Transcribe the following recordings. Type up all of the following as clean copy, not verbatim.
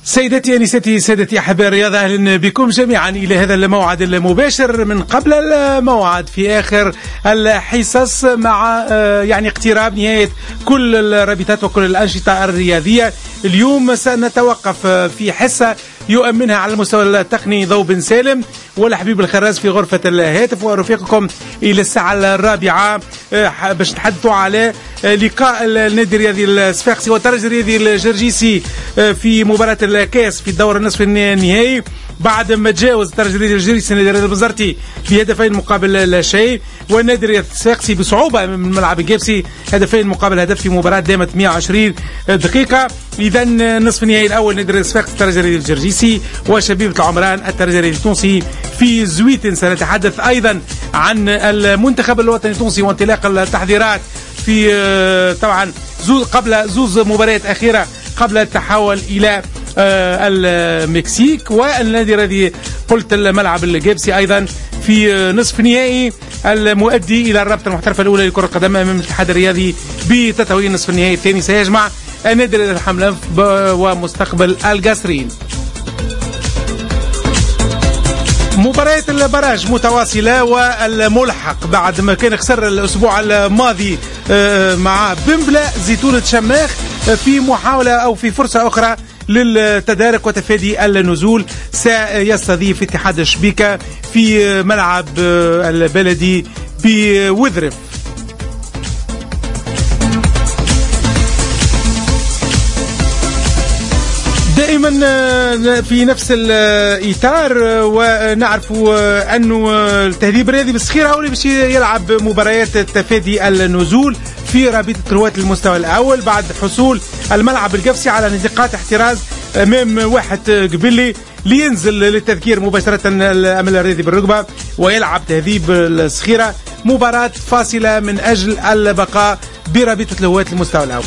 سيدتي أنستي سادتي أحباء الرياضة، أهلا بكم جميعا إلى هذا الموعد المباشر من قبل الموعد في آخر الحصص مع اقتراب نهاية كل الرابطات وكل الأنشطة الرياضية. اليوم سنتوقف في حصة يؤمنها على المستوى التقني ضوء بن سالم والحبيب الخراز في غرفة الهاتف، ورفيقكم إلى الساعة 4 باش نتحدثوا على لقاء النادي الرياضي الصفاقسي والترجي الرياضي الجرجيسي في مباراة الكاس في الدور النصف النهائي، بعد ما تجاوز الترجي الرياضي الجرجيسي النادي الرياضي البنزرتي بهدفين مقابل لا شيء، والنادي الرياضي الصفاقسي بصعوبة من ملعب الجابسي هدفين مقابل هدف في مباراة دامت 120 دقيقة. إذا نصف النهائي الأول نادي الرياضي الصفاقسي الترجي الرياضي الجرجيسي وشبيبة العمران الترجي الرياضي التونسي في زويتن. سنتحدث أيضا عن المنتخب الوطني التونسي وانطلاق التحضيرات في طبعا قبل زوز مباريات أخيرة قبل التحول إلى المكسيك، والنادي الذي قلت الملعب الجابسي أيضا في نصف نهائي المؤدي إلى الرابطة المحترفة الأولى لكرة القدم أمام الاتحاد الرياضي بتتويج نصف النهائي الثاني سيجمع النادي الرياضي الحملة ومستقبل القصرين. مباريات البراج متواصلة، والملحق بعد ما كان خسر الأسبوع الماضي مع بمبلة زيتونة شماخ في محاولة أو في فرصة أخرى للتدارك وتفادي النزول، سيستضيف اتحاد الشبيكة في ملعب البلدي بوذرف. دائما في نفس الإطار، ونعرف أنه التهذيب الرياضي بالصخيرة هو اللي باش يلعب مباريات تفادي النزول في رابطة رواة المستوى الأول بعد حصول الملعب القفصي على نقاط احتراز أمام واحد قبلي لينزل للتذكير مباشرة الأمل الرياضي بالرقبة ويلعب تهذيب الصخيرة مباراة فاصلة من أجل البقاء برابطة رواة المستوى الأول.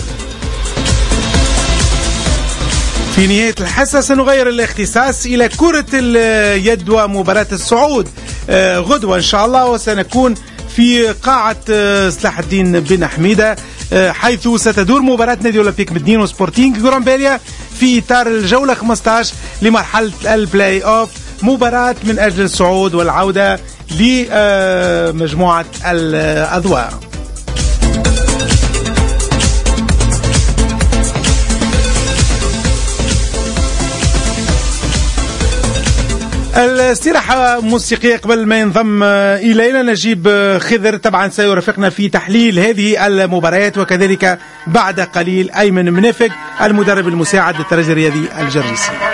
في نهاية الحصة سنغير الاختصاص إلى كرة اليد ومباراة الصعود غدوة إن شاء الله، وسنكون في قاعة صلاح الدين بن حميدة حيث ستدور مباراة نادي أولمبيك مدنين وسبورتينغ غرامباليا في إطار الجولة 15 لمرحلة البلاي أوف، مباراة من أجل الصعود والعودة لمجموعة الأضواء. الاستراحة موسيقية قبل ما ينضم إلينا نجيب خضر طبعا سيرافقنا في تحليل هذه المباريات، وكذلك بعد قليل أيمن منافق المدرب المساعد للترجي الرياضي الجرجيسي.